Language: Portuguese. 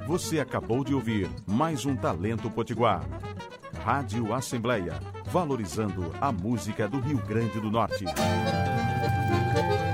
Você acabou de ouvir mais um Talento Potiguar. Rádio Assembleia, valorizando a música do Rio Grande do Norte.